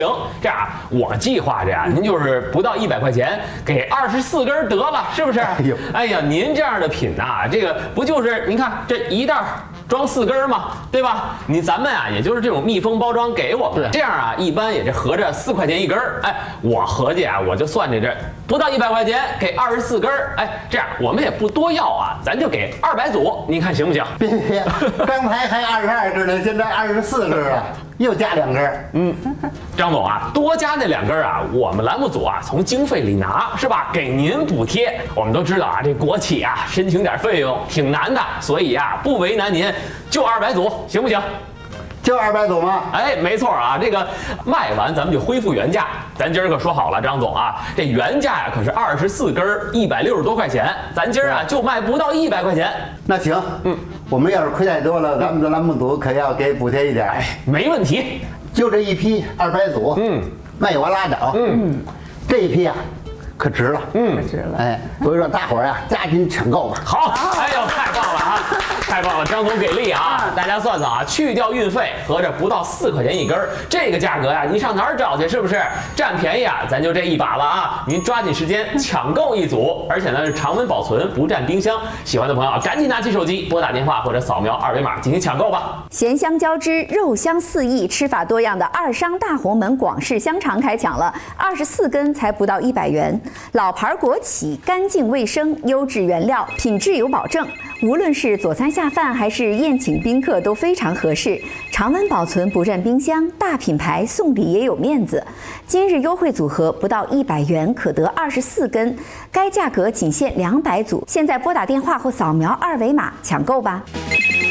行，这样我计划着呀，您就是不到100块钱，给24根得了，是不是？哎呀，您这样的品呐，这个不就是您看这一袋装4根吗？对吧？咱们啊，也就是这种密封包装给我们，这样啊，一般也是合着4块钱一根。哎，我合计啊，我就算这不到100块钱，给24根。哎，这样我们也不多要啊，咱就给200组，您看行不行？ 别，刚才还22根呢，现在24根了。又加2根， 张总啊，多加那2根啊，我们栏目组啊从经费里拿，是吧？给您补贴。我们都知道啊，这国企啊申请点费用挺难的，所以啊不为难您，就200组，行不行？ 就200组吗？ 哎，没错啊，这个卖完咱们就恢复原价。咱今儿可说好了，张总啊，这原价呀可是24根160多块钱，咱今儿啊就卖不到100块钱。 那行，我们要是亏太多了，咱们的栏目组可要给补贴一点。 哎，没问题， 就这一批200组，卖完拉倒。这一批啊，可值了， 可值了。 哎，所以说大伙儿呀，加紧抢购吧。 好，哎呦，太棒了啊！太棒了，张总给力啊！大家算算啊，去掉运费，合着不到4块钱一根，这个价格呀，你上哪儿找去？是不是占便宜啊？咱就这一把了啊！您抓紧时间抢购一组，而且呢是常温保存，不占冰箱。喜欢的朋友啊，赶紧拿起手机拨打电话或者扫描2维码进行抢购吧。 咸香交织，肉香四溢，吃法多样的二商大红门广式香肠开抢了，24根才不到100元。老牌国企，干净卫生，优质原料，品质有保证。无论是佐餐下饭还是宴请宾客都非常合适，常温保存不占冰箱，大品牌送礼也有面子。今日优惠组合不到100元可得24根，该价格仅限200组。现在拨打电话或扫描2维码抢购吧。